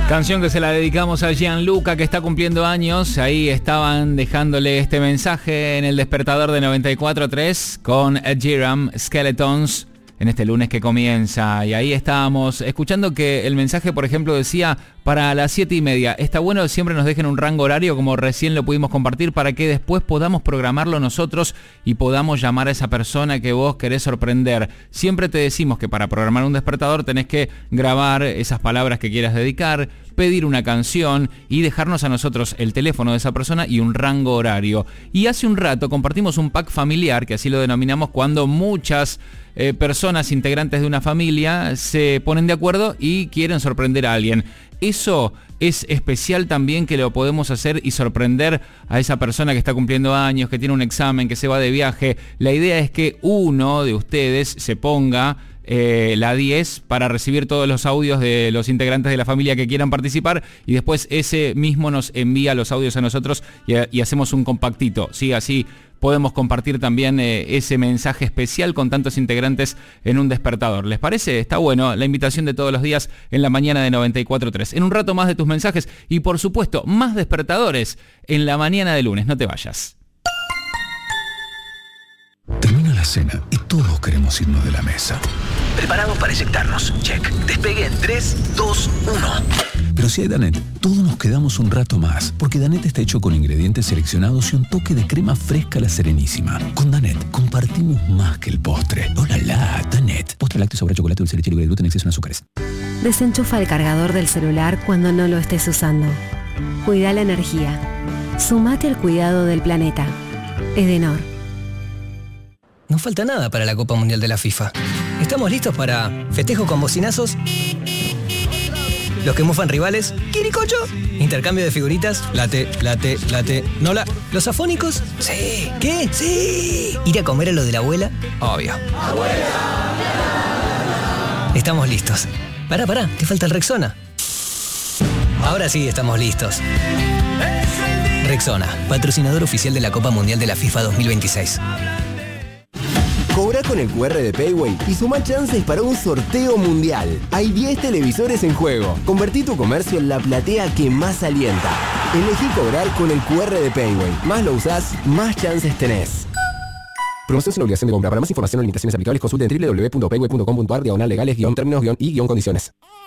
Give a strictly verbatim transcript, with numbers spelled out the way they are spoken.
Canción que se la dedicamos a Gianluca, que está cumpliendo años. Ahí estaban dejándole este mensaje en el despertador de noventa y cuatro punto tres con Ed Sheeran, Skeletons, en este lunes que comienza. Y ahí estábamos escuchando que el mensaje, por ejemplo, decía para las siete y media. Está bueno que siempre nos dejen un rango horario, como recién lo pudimos compartir, para que después podamos programarlo nosotros y podamos llamar a esa persona que vos querés sorprender. Siempre te decimos que para programar un despertador tenés que grabar esas palabras que quieras dedicar, pedir una canción y dejarnos a nosotros el teléfono de esa persona y un rango horario. Y hace un rato compartimos un pack familiar, que así lo denominamos, cuando muchas eh, personas integrantes de una familia se ponen de acuerdo y quieren sorprender a alguien. Eso es especial también, que lo podemos hacer y sorprender a esa persona que está cumpliendo años, que tiene un examen, que se va de viaje. La idea es que uno de ustedes se ponga eh, la diez para recibir todos los audios de los integrantes de la familia que quieran participar, y después ese mismo nos envía los audios a nosotros y, y hacemos un compactito, ¿sí? Así podemos compartir también eh, ese mensaje especial con tantos integrantes en un despertador. ¿Les parece? Está bueno la invitación de todos los días en la mañana de noventa y cuatro punto tres. En un rato más de tus mensajes y, por supuesto, más despertadores en la mañana de lunes. No te vayas. Termina la cena y todos queremos irnos de la mesa. Preparados para eyectarnos. Check. Despegue en tres, dos, uno. Pero si hay Danette, todos nos quedamos un rato más, porque Danette está hecho con ingredientes seleccionados y un toque de crema fresca a la Serenísima. Con Danette compartimos más que el postre. ¡Hola, la! Danette. Postre lácteo, sabor a chocolate, dulce de leche libre de gluten, exceso en azúcares. Desenchufa el cargador del celular cuando no lo estés usando. Cuida la energía. Sumate al cuidado del planeta. Edenor. No falta nada para la Copa Mundial de la FIFA. ¿Estamos listos para festejo con bocinazos? Los que mufan rivales, ¿quiricocho? Intercambio de figuritas, late, late, late, nola. ¿Los afónicos? Sí. ¿Qué? Sí. ¿Ir a comer a lo de la abuela? Obvio. ¡Abuela! Estamos listos. Pará, pará, te falta el Rexona. Ahora sí estamos listos. Rexona, patrocinador oficial de la Copa Mundial de la FIFA dos mil veintiséis. Cobra con el cu erre de Payway y suma chances para un sorteo mundial. Hay diez televisores en juego. Convertí tu comercio en la platea que más alienta. Elegí cobrar con el cu erre de Payway. Más lo usás, más chances tenés. Promoción sin obligación de compra. Para más información o limitaciones aplicables, consulte en doble u doble u doble u punto payway punto com punto a r diagonal legales guión términos guión y guión condiciones.